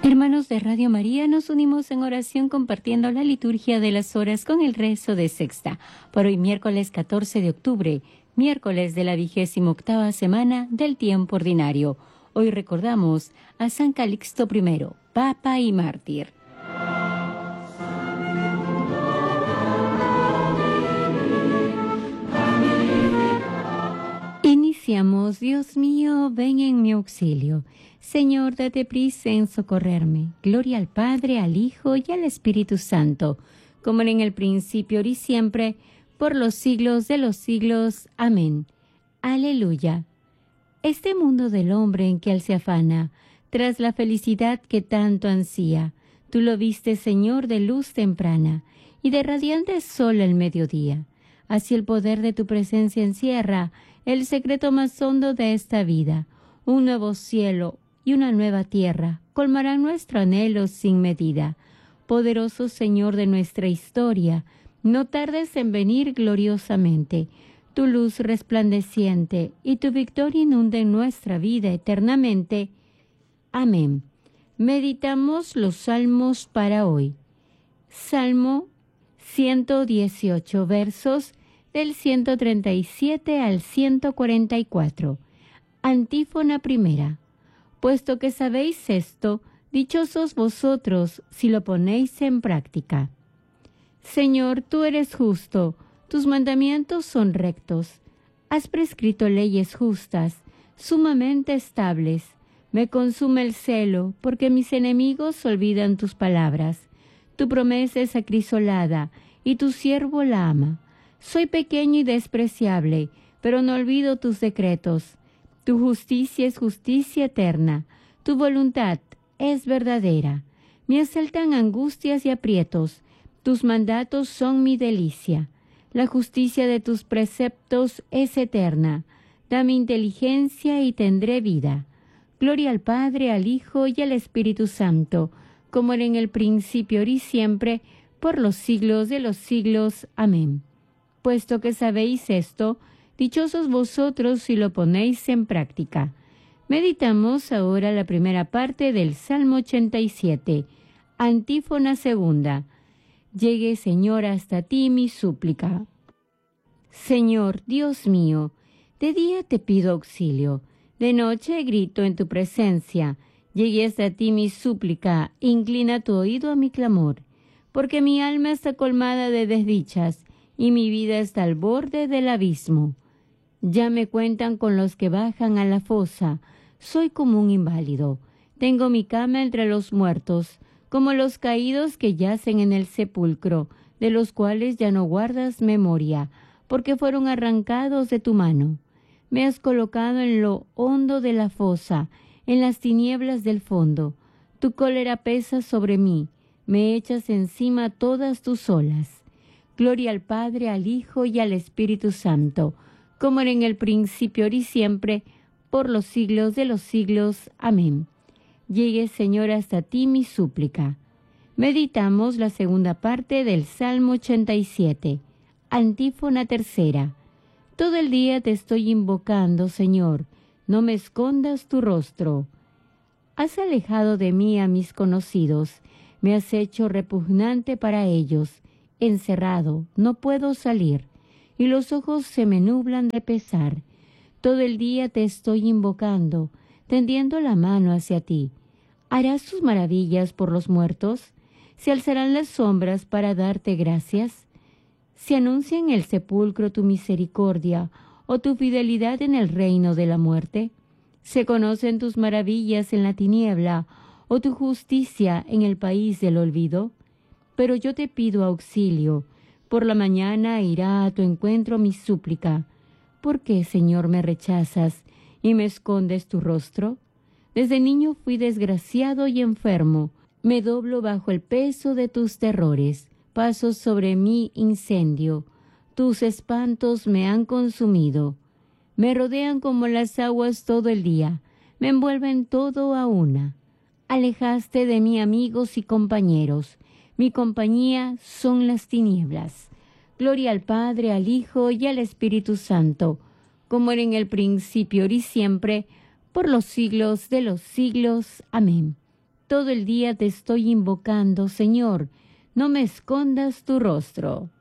Hermanos de Radio María, nos unimos en oración compartiendo la liturgia de las horas con el rezo de sexta. Por hoy, miércoles 14 de octubre, miércoles de la 28ª semana del tiempo ordinario. Hoy recordamos a San Calixto I, Papa y mártir. Iniciamos. Dios mío, ven en mi auxilio. Señor, date prisa en socorrerme. Gloria al Padre, al Hijo y al Espíritu Santo, como era en el principio, ahora y siempre, por los siglos de los siglos. Amén. Aleluya. Este mundo del hombre en que él se afana, tras la felicidad que tanto ansía, tú lo viste, Señor, de luz temprana y de radiante sol al mediodía. Así el poder de tu presencia encierra el secreto más hondo de esta vida. Un nuevo cielo y una nueva tierra colmarán nuestro anhelo sin medida. Poderoso Señor de nuestra historia, no tardes en venir gloriosamente. Tu luz resplandeciente y tu victoria inunden nuestra vida eternamente. Amén. Meditamos los salmos para hoy. Salmo 118, versos del 137 al 144. Antífona primera. Puesto que sabéis esto, dichosos vosotros si lo ponéis en práctica. Señor, tú eres justo, tus mandamientos son rectos. Has prescrito leyes justas, sumamente estables. Me consume el celo, porque mis enemigos olvidan tus palabras. Tu promesa es acrisolada, y tu siervo la ama. Soy pequeño y despreciable, pero no olvido tus decretos. Tu justicia es justicia eterna, tu voluntad es verdadera. Me asaltan angustias y aprietos, tus mandatos son mi delicia. La justicia de tus preceptos es eterna. Dame inteligencia y tendré vida. Gloria al Padre, al Hijo y al Espíritu Santo, como era en el principio, ahora y siempre, por los siglos de los siglos. Amén. Puesto que sabéis esto, dichosos vosotros si lo ponéis en práctica. Meditamos ahora la primera parte del Salmo 87, antífona segunda. Llegue, Señor, hasta ti mi súplica. Señor, Dios mío, de día te pido auxilio, de noche grito en tu presencia. Llegue hasta ti mi súplica, inclina tu oído a mi clamor, porque mi alma está colmada de desdichas y mi vida está al borde del abismo. Ya me cuentan con los que bajan a la fosa, soy como un inválido. Tengo mi cama entre los muertos, como los caídos que yacen en el sepulcro, de los cuales ya no guardas memoria, porque fueron arrancados de tu mano. Me has colocado en lo hondo de la fosa, en las tinieblas del fondo. Tu cólera pesa sobre mí, me echas encima todas tus olas. Gloria al Padre, al Hijo y al Espíritu Santo, como era en el principio, ahora y siempre, por los siglos de los siglos. Amén. Llegue, Señor, hasta ti mi súplica. Meditamos la segunda parte del Salmo 87, antífona tercera. Todo el día te estoy invocando, Señor, no me escondas tu rostro. Has alejado de mí a mis conocidos, me has hecho repugnante para ellos. Encerrado, no puedo salir, y los ojos se me nublan de pesar. Todo el día te estoy invocando, tendiendo la mano hacia ti. ¿Harás tus maravillas por los muertos? ¿Se alzarán las sombras para darte gracias? ¿Se anuncia en el sepulcro tu misericordia o tu fidelidad en el reino de la muerte? ¿Se conocen tus maravillas en la tiniebla o tu justicia en el país del olvido? Pero yo te pido auxilio. Por la mañana irá a tu encuentro mi súplica. ¿Por qué, Señor, me rechazas y me escondes tu rostro? Desde niño fui desgraciado y enfermo. Me doblo bajo el peso de tus terrores. Paso sobre mí incendio. Tus espantos me han consumido. Me rodean como las aguas todo el día. Me envuelven todo a una. Alejaste de mí amigos y compañeros. Mi compañía son las tinieblas. Gloria al Padre, al Hijo y al Espíritu Santo, como era en el principio, ahora y siempre, por los siglos de los siglos. Amén. todo el día te estoy invocando, Señor. No me escondas tu rostro.